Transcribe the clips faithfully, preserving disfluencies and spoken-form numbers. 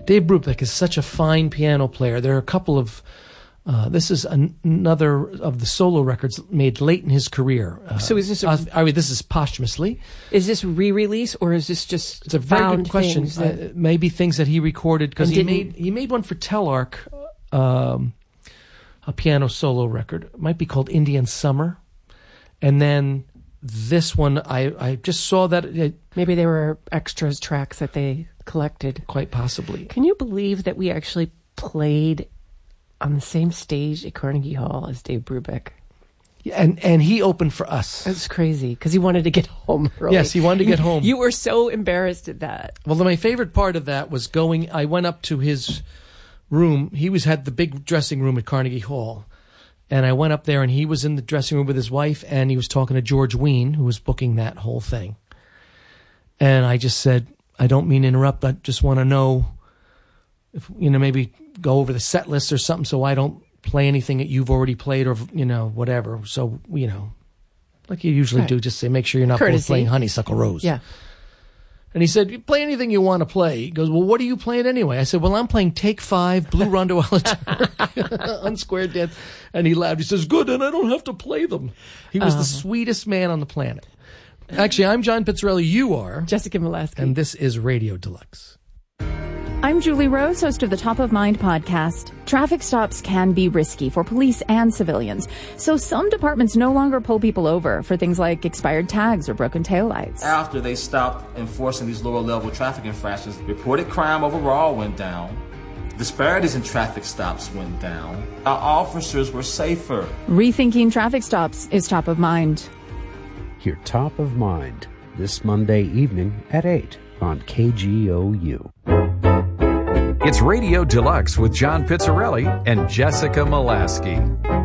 Dave Brubeck is such a fine piano player. There are a couple of, uh, this is an, another of the solo records made late in his career. Uh, so is this, a, uh, I mean, this is posthumously. Is this re-release or is this just It's a very found good question. things that, uh, maybe things that he recorded, because he didn't- made, he made one for Telarc, um, a piano solo record. It might be called Indian Summer. And then this one, I, I just saw that it, maybe they were extras tracks that they collected. quite possibly. Can you believe that we actually played on the same stage at Carnegie Hall as Dave Brubeck? And and he opened for us. That's crazy because he wanted to get home early. Yes, he wanted to get home. You were so embarrassed at that. Well, my favorite part of that was going, I went up to his room. He was had the big dressing room at Carnegie Hall. And I went up there and he was in the dressing room with his wife and he was talking to George Wein, who was booking that whole thing. And I just said, I don't mean to interrupt. I just want to know if, you know, maybe go over the set list or something so I don't play anything that you've already played or, you know, whatever. So, you know, like you usually Right. do, just say, make sure you're not both Courtesy. playing Honeysuckle Rose. Yeah. And he said, you play anything you want to play. He goes, well, what are you playing anyway? I said, well, I'm playing Take Five, Blue Rondo Alatar, Unsquared Dance. And he laughed. He says, good, and I don't have to play them. He was Uh-huh. the sweetest man on the planet. Actually, I'm John Pizzarelli. You are. Jessica Molaski. And this is Radio Deluxe. I'm Julie Rose, host of the Top of Mind podcast. Traffic stops can be risky for police and civilians, so some departments no longer pull people over for things like expired tags or broken taillights. After they stopped enforcing these lower level traffic infractions, reported crime overall went down. Disparities in traffic stops went down. Our officers were safer. Rethinking traffic stops is top of mind. Hear Top of Mind this Monday evening at eight on K G O U. It's Radio Deluxe with John Pizzarelli and Jessica Molaski.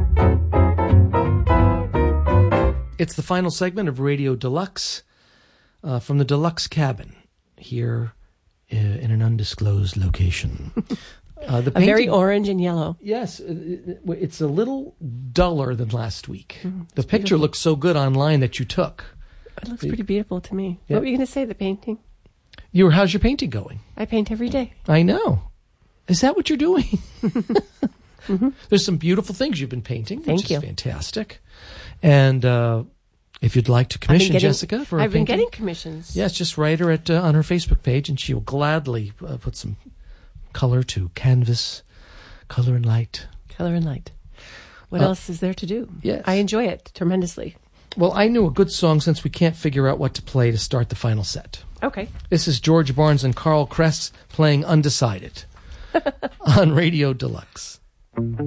It's the final segment of Radio Deluxe uh, from the Deluxe Cabin here uh, in an undisclosed location. Uh, the A very painting- orange and yellow. Yes, it- it- it's a little duller than last week. Mm, the picture beautiful. looks so good online that you took. It looks pretty beautiful to me. Yeah. What were you going to say, the painting? You were, how's your painting going? I paint every day. I know. Is that what you're doing? Mm-hmm. There's some beautiful things you've been painting, Thank which you. is fantastic. And uh, if you'd like to commission getting- Jessica for a I've been painting, getting commissions. yes, just write her at uh, on her Facebook page, and she will gladly uh, put some color to canvas, color and light. Color and light. What Uh, else is there to do? yes. I enjoy it tremendously. Well, I knew a good song since we can't figure out what to play to start the final set. Okay. This is George Barnes and Carl Kress playing Undecided on Radio Deluxe.